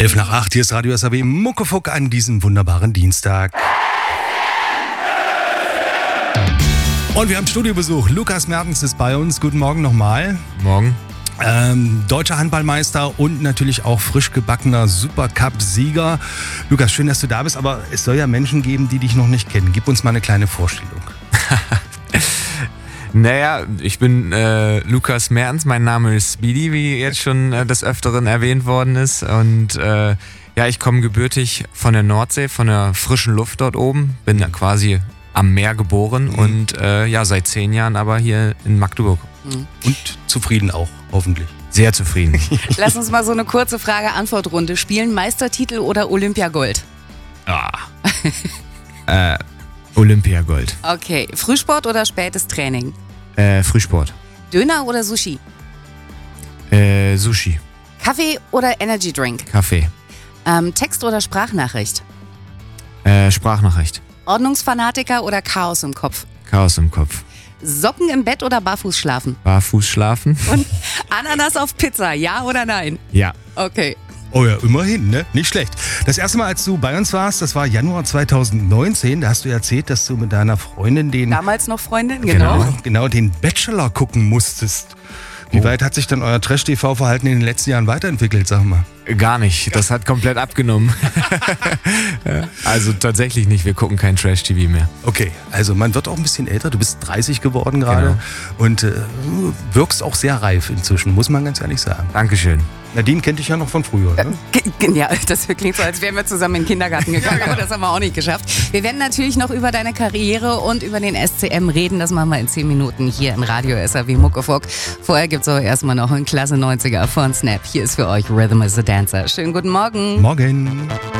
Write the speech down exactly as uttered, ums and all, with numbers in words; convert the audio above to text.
elf nach acht, hier ist Radio S R W Muckefuck an diesem wunderbaren Dienstag. Und wir haben Studiobesuch. Lukas Mertens ist bei uns. Guten Morgen nochmal. Morgen. Ähm, deutscher Handballmeister und natürlich auch frisch gebackener Supercup-Sieger. Lukas, schön, dass du da bist, aber es soll ja Menschen geben, die dich noch nicht kennen. Gib uns mal eine kleine Vorstellung. Naja, ich bin äh, Lukas Mertens, mein Name ist Speedy, wie jetzt schon äh, des Öfteren erwähnt worden ist. Und äh, ja, ich komme gebürtig von der Nordsee, von der frischen Luft dort oben. Bin ja quasi am Meer geboren mhm. und äh, ja, seit zehn Jahren aber hier in Magdeburg. Mhm. Und zufrieden auch, hoffentlich. Sehr zufrieden. Lass uns mal so eine kurze Frage-Antwort-Runde spielen. Meistertitel oder Olympiagold? Ah. äh, Olympiagold. Okay. Frühsport oder spätes Training? Äh, Frühsport. Döner oder Sushi? Äh, Sushi. Kaffee oder Energy Drink? Kaffee. Ähm, Text oder Sprachnachricht? Äh, Sprachnachricht. Ordnungsfanatiker oder Chaos im Kopf? Chaos im Kopf. Socken im Bett oder barfuß schlafen? Barfuß schlafen. Und Ananas auf Pizza, ja oder nein? Ja. Okay. Oh ja, immerhin, ne? Nicht schlecht. Das erste Mal, als du bei uns warst, das war Januar zweitausendneunzehn, da hast du erzählt, dass du mit deiner Freundin den... Damals noch Freundin, genau. Genau, genau den Bachelor gucken musstest. Wie oh. weit hat sich dann euer Trash-T V-Verhalten in den letzten Jahren weiterentwickelt, sag mal? Gar nicht, das hat komplett abgenommen. Also tatsächlich nicht, wir gucken kein Trash-T V mehr. Okay, also man wird auch ein bisschen älter, du bist dreißig geworden gerade genau. und äh, wirkst auch sehr reif inzwischen, muss man ganz ehrlich sagen. Dankeschön. Nadine kennt dich ja noch von früher, ne? Äh, ja, das klingt so, als wären wir zusammen in den Kindergarten gegangen, aber das haben wir auch nicht geschafft. Wir werden natürlich noch über deine Karriere und über den S C M reden, das machen wir in zehn Minuten hier in Radio S R W Muckefuck. Vorher gibt es aber erstmal noch einen Klasse neunziger von Snap. Hier ist für euch Rhythm is the Dancer. Schönen guten Morgen. Morgen.